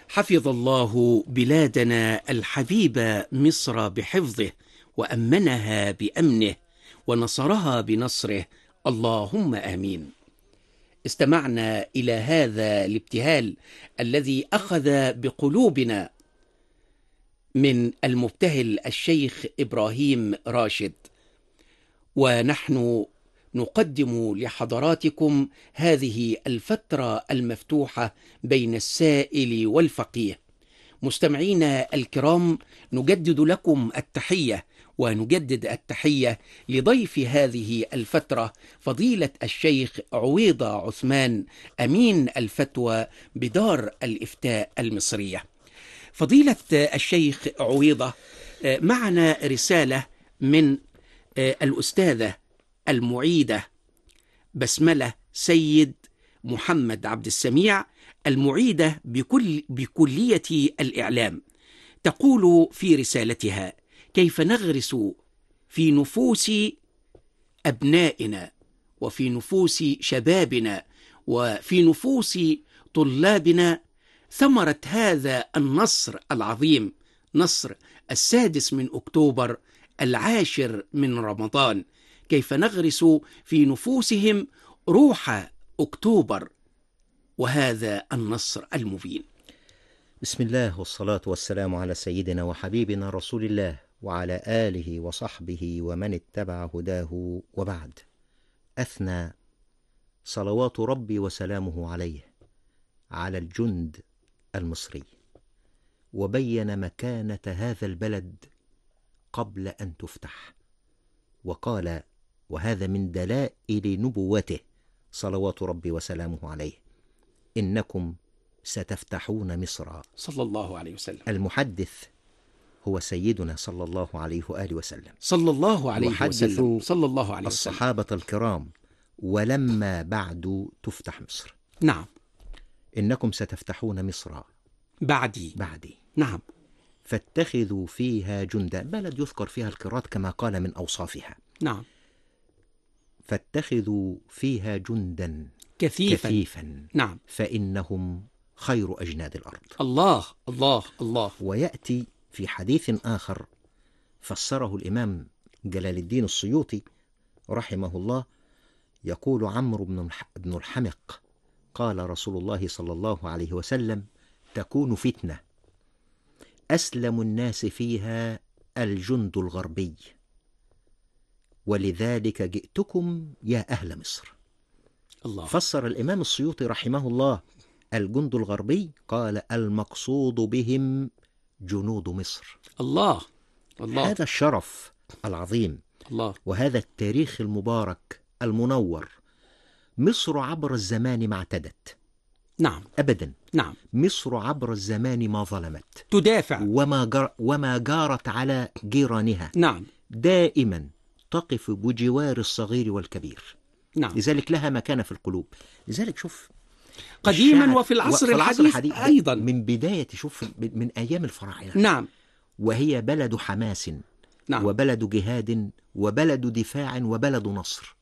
حفظ الله بلادنا الحبيبة مصر بحفظه، وأمنها بأمنه، ونصرها بنصره، اللهم آمين. استمعنا إلى هذا الابتهال الذي أخذ بقلوبنا من المبتهل الشيخ إبراهيم راشد، ونحن نقدم لحضراتكم هذه الفترة المفتوحة بين السائل والفقيه. مستمعينا الكرام، نجدد لكم التحية، ونجدد التحية لضيف هذه الفترة فضيلة الشيخ عويضة عثمان، أمين الفتوى بدار الإفتاء المصرية. فضيلة الشيخ عويضة، معنا رسالة من الأستاذة المعيدة بسملة سيد محمد عبد السميع، المعيدة بكلية الإعلام. تقول في رسالتها: كيف نغرس في نفوس أبنائنا، وفي نفوس شبابنا، وفي نفوس طلابنا ثمرة هذا النصر العظيم، نصر 6 أكتوبر، 10 من رمضان. كيف نغرس في نفوسهم روح أكتوبر وهذا النصر المبين. بسم الله والصلاة والسلام على سيدنا وحبيبنا رسول الله وعلى آله وصحبه ومن اتبع هداه، وبعد. أثنى صلوات ربي وسلامه عليه على الجند المصري، وبين مكانة هذا البلد قبل أن تفتح، وقال: وهذا من دلائل نبوته صلوات ربي وسلامه عليه: إنكم ستفتحون مصر. صلى الله عليه وسلم. المحدث هو سيدنا صلى الله عليه وآله وسلم، صلى الله عليه وسلم، صلى الله عليه وسلم، الصحابة الكرام: ولما بعد تفتح مصر. نعم. إنكم ستفتحون مصر بعدي. نعم. فاتخذوا فيها جندا، بلد يذكر فيها القراءات كما قال من أوصافها. نعم. فاتخذوا فيها جندا كثيفا. نعم. فإنهم خير أجناد الأرض. الله الله الله. ويأتي في حديث آخر فسره الإمام جلال الدين السيوطي رحمه الله، يقول عمرو بن الحمق: قال رسول الله صلى الله عليه وسلم: تكون فتنة أسلم الناس فيها الجند الغربي، ولذلك جئتكم يا أهل مصر. الله. فسر الإمام السيوطي رحمه الله الجند الغربي، قال: المقصود بهم جنود مصر. الله الله. هذا الشرف العظيم، الله، وهذا التاريخ المبارك المنور. مصر عبر الزمان ما اعتدت. نعم. أبدا. نعم. مصر عبر الزمان ما ظلمت، تدافع، وما جارت على جيرانها. نعم. دائما تقف بجوار الصغير والكبير. نعم. لذلك لها مكانة في القلوب. لذلك شوف قديما وفي العصر الحديث أيضا، من بداية، شوف، من أيام الفراعنة. نعم. وهي بلد حماس، نعم. وبلد جهاد، وبلد دفاع، وبلد نصر.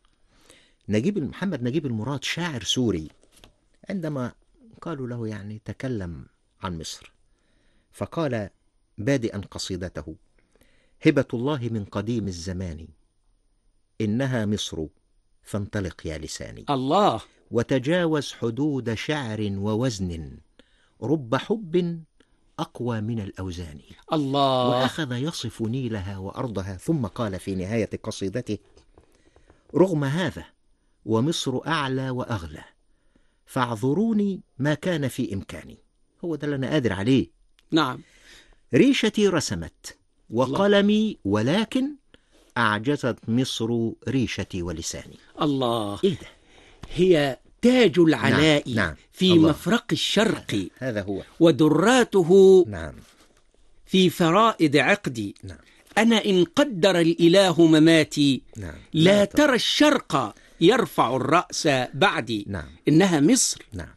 محمد نجيب المراد شاعر سوري، عندما قالوا له يعني تكلم عن مصر، فقال بادئا قصيدته: هبة الله من قديم الزمان، إنها مصر، فانطلق يا لساني. الله. وتجاوز حدود شعر ووزن، رب حب أقوى من الأوزان. الله. وأخذ يصف نيلها وأرضها، ثم قال في نهاية قصيدته: رغم هذا ومصر أعلى وأغلى، فاعذروني ما كان في إمكاني. هو ده اللي أنا قادر عليه. نعم. ريشتي رسمت وقلمي، ولكن أعجزت مصر ريشتي ولساني. الله. إيه ده؟ هي تاج العلاء. نعم. في الله. مفرق الشرق. هذا هو. ودراته. نعم. في فرائد عقدي. نعم. أنا إن قدر الإله مماتي. نعم. لا ترى الشرق يرفع الرأس بعدي. نعم. إنها مصر. نعم.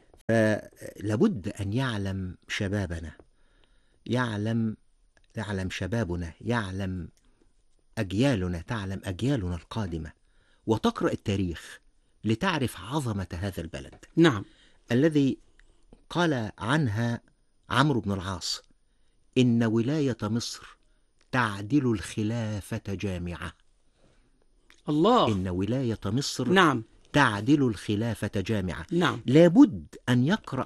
فلابد أن يعلم شبابنا، يعلم شبابنا، يعلم أجيالنا، تعلم أجيالنا القادمة، وتقرأ التاريخ لتعرف عظمة هذا البلد. نعم. الذي قال عنها عمرو بن العاص: إن ولاية مصر تعدل الخلافة جامعة. الله. إن ولاية مصر نعم. تعدل الخلافة جامعة. نعم. لابد أن يقرأ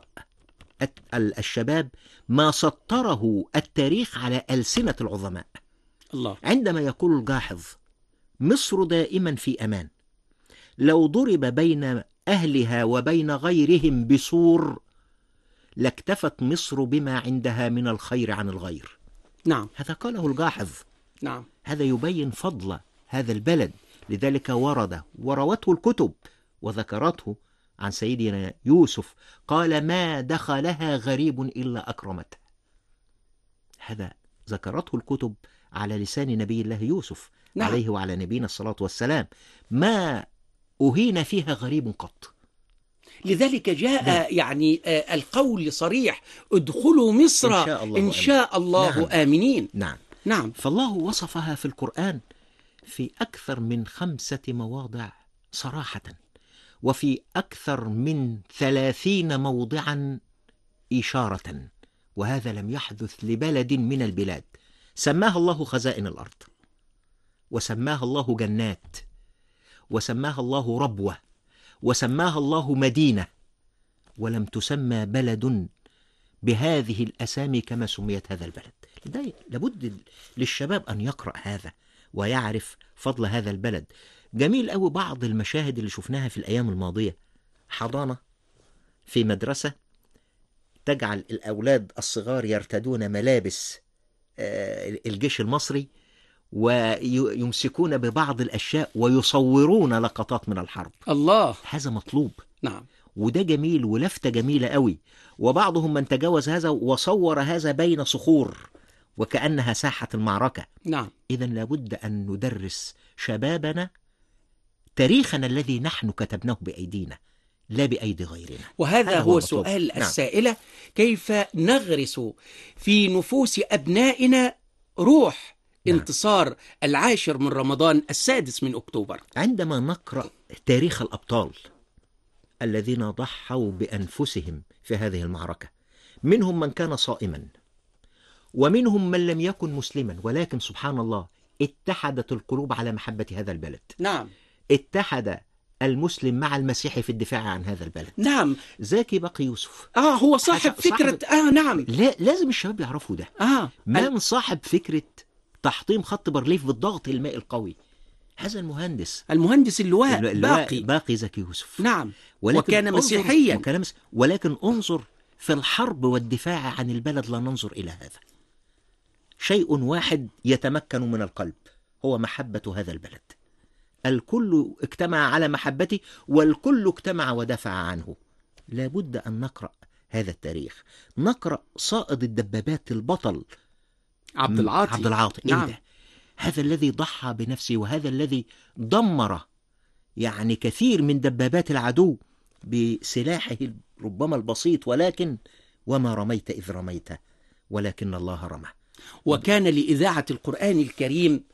الشباب ما سطره التاريخ على ألسنة العظماء. الله. عندما يقول الجاحظ: مصر دائما في أمان، لو ضرب بين أهلها وبين غيرهم بسور لاكتفت مصر بما عندها من الخير عن الغير. نعم. هذا قاله الجاحظ. نعم. هذا يبين فضل هذا البلد، لذلك ورد وروته الكتب وذكرته عن سيدنا يوسف، قال: ما دخلها غريب إلا أكرمته. هذا ذكرته الكتب على لسان نبي الله يوسف، نعم. عليه وعلى نبينا الصلاة والسلام. ما أهين فيها غريب قط. لذلك جاء يعني القول صريح: ادخلوا مصر إن شاء الله نعم. آمنين. نعم. نعم. فالله وصفها في القرآن في أكثر من 5 مواضع صراحة، وفي أكثر من 30 موضعا إشارة، وهذا لم يحدث لبلد من البلاد. سماها الله خزائن الأرض، وسماها الله جنات، وسماها الله ربوة، وسماها الله مدينة، ولم تسمى بلد بهذه الأسامي كما سميت هذا البلد. لابد للشباب أن يقرأ هذا ويعرف فضل هذا البلد. جميل أوي بعض المشاهد اللي شفناها في الأيام الماضية: حضانة في مدرسة تجعل الأولاد الصغار يرتدون ملابس الجيش المصري، ويمسكون ببعض الأشياء ويصورون لقطات من الحرب. الله. هذا مطلوب. نعم. وده جميل ولفتة جميلة قوي. وبعضهم من تجاوز هذا وصور هذا بين صخور وكأنها ساحة المعركة. نعم. إذن لابد أن ندرس شبابنا تاريخنا الذي نحن كتبناه بأيدينا لا بأيدي غيرنا. وهذا هو سؤال نعم. السائلة: كيف نغرس في نفوس أبنائنا روح انتصار 10 من رمضان 6 من أكتوبر؟ عندما نقرأ تاريخ الأبطال الذين ضحوا بأنفسهم في هذه المعركة، منهم من كان صائما ومنهم من لم يكن مسلما، ولكن سبحان الله اتحدت القلوب على محبة هذا البلد. نعم. اتحد المسلم مع المسيحي في الدفاع عن هذا البلد. نعم. زكي بقي يوسف هو صاحب فكرة نعم. لازم الشباب يعرفوا ده. من صاحب فكرة تحطيم خط بارليف بالضغط المائي القوي؟ هذا المهندس اللواء باقي زكي يوسف. نعم. وكان مسيحيا. ولكن انظر في الحرب والدفاع عن البلد لا ننظر إلى هذا. شيء واحد يتمكن من القلب، هو محبة هذا البلد. الكل اجتمع على محبته والكل اجتمع ودافع عنه. لابد أن نقرأ هذا التاريخ، نقرأ صائد الدبابات البطل عبد العاطي. نعم. هذا الذي ضحى بنفسه، وهذا الذي دمر يعني كثير من دبابات العدو بسلاحه ربما البسيط، ولكن وما رميت إذ رميت ولكن الله رمى. وكان لإذاعة القرآن الكريم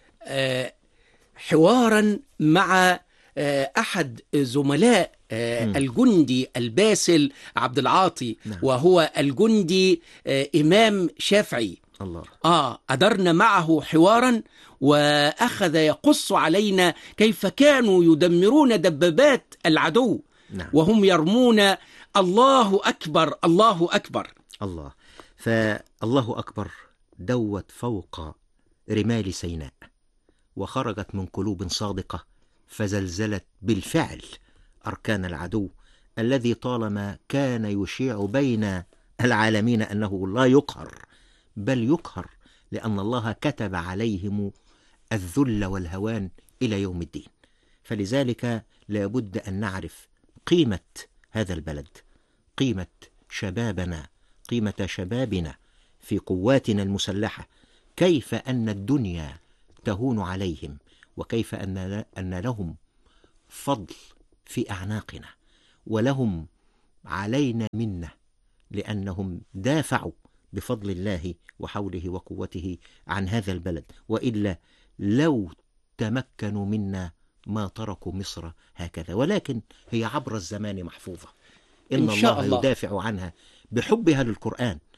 حوارا مع أحد زملاء الجندي الباسل عبد العاطي. نعم. وهو الجندي إمام شافعي. الله. أدرنا معه حوارا، وأخذ يقص علينا كيف كانوا يدمرون دبابات العدو. نعم. وهم يرمون الله أكبر الله أكبر. الله. فالله أكبر دوت فوق رمال سيناء، وخرجت من قلوب صادقة، فزلزلت بالفعل أركان العدو الذي طالما كان يشيع بين العالمين أنه لا يقهر، بل يقهر لأن الله كتب عليهم الذل والهوان إلى يوم الدين. فلذلك لابد أن نعرف قيمة هذا البلد، قيمة شبابنا، قيمة شبابنا في قواتنا المسلحة، كيف أن الدنيا تهون عليهم، وكيف أن لهم فضل في أعناقنا، ولهم علينا منة، لأنهم دافعوا بفضل الله وحوله وقوته عن هذا البلد. وإلا لو تمكنوا منا ما تركوا مصر هكذا، ولكن هي عبر الزمان محفوظة. إن الله يدافع عنها بحبها للقرآن،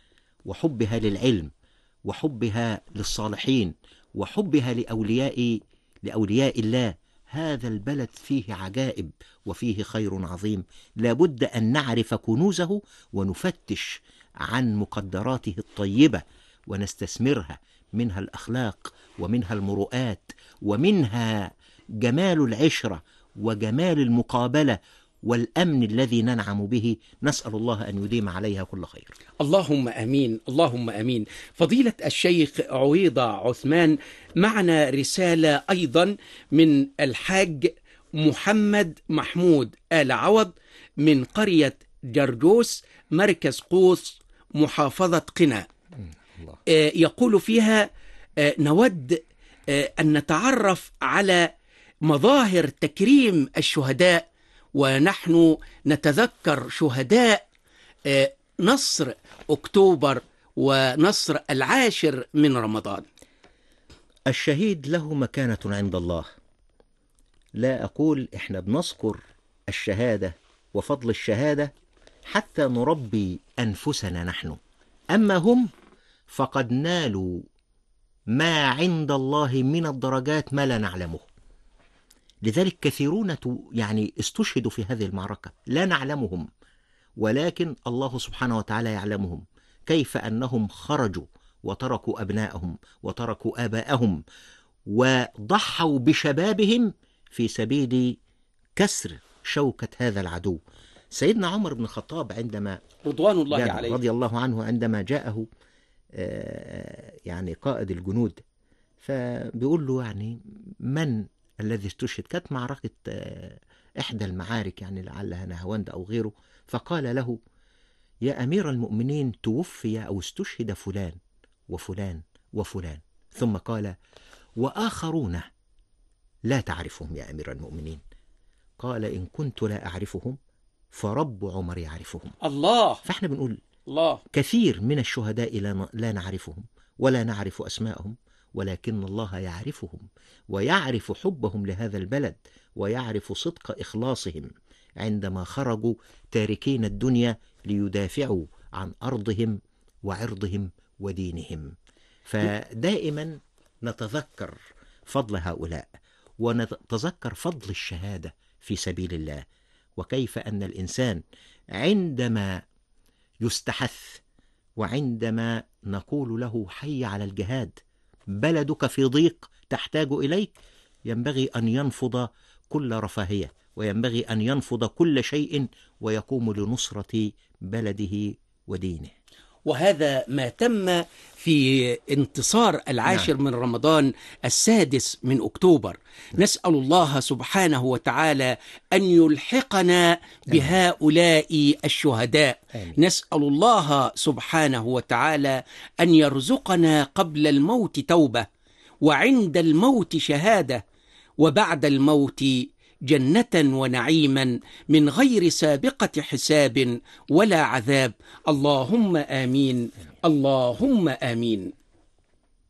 وحبها للعلم وحبها للصالحين وحبها لأولياء الله. هذا البلد فيه عجائب وفيه خير عظيم، لابد أن نعرف كنوزه ونفتش عن مقدراته الطيبة ونستثمرها، منها الأخلاق ومنها المروءات ومنها جمال العشرة وجمال المقابلة والأمن الذي ننعم به. نسأل الله أن يديم عليها كل خير. اللهم آمين، اللهم آمين. فضيلة الشيخ عويضة عثمان، معنا رسالة أيضا من الحاج محمد محمود آل عوض من قرية جرجوس، مركز قوس، محافظة قنا. يقول فيها: نود أن نتعرف على مظاهر تكريم الشهداء، ونحن نتذكر شهداء نصر أكتوبر ونصر 10 من رمضان. الشهيد له مكانة عند الله. لا أقول إحنا بنذكر الشهادة وفضل الشهادة حتى نربي أنفسنا نحن، أما هم فقد نالوا ما عند الله من الدرجات ما لا نعلمه. لذلك كثيرون استشهدوا في هذه المعركة لا نعلمهم، ولكن الله سبحانه وتعالى يعلمهم، كيف أنهم خرجوا وتركوا أبنائهم وتركوا آباءهم وضحوا بشبابهم في سبيل كسر شوكة هذا العدو. سيدنا عمر بن الخطاب عندما رضوان الله عليه رضي الله عنه عندما جاءه قائد الجنود، فبيقول له من الذي استشهد؟ كانت معركة إحدى المعارك لعلها نهاوند أو غيره، فقال له: يا أمير المؤمنين، توفي أو استشهد فلان وفلان وفلان. ثم قال: وآخرون لا تعرفهم يا أمير المؤمنين. قال: إن كنت لا أعرفهم فرب عمر يعرفهم. الله. فإحنا بنقول الله. كثير من الشهداء لا نعرفهم ولا نعرف أسماءهم، ولكن الله يعرفهم ويعرف حبهم لهذا البلد ويعرف صدق إخلاصهم عندما خرجوا تاركين الدنيا ليدافعوا عن أرضهم وعرضهم ودينهم. فدائما نتذكر فضل هؤلاء ونتذكر فضل الشهادة في سبيل الله، وكيف أن الإنسان عندما يستحث وعندما نقول له حي على الجهاد، بلدك في ضيق تحتاج إليك، ينبغي أن ينفض كل رفاهية وينبغي أن ينفض كل شيء ويقوم لنصرة بلده ودينه. وهذا ما تم في انتصار 10 من رمضان 6 من أكتوبر. نسأل الله سبحانه وتعالى أن يلحقنا بهؤلاء الشهداء. نسأل الله سبحانه وتعالى أن يرزقنا قبل الموت توبة، وعند الموت شهادة، وبعد الموت جنة ونعيما من غير سابقة حساب ولا عذاب. اللهم آمين، اللهم آمين.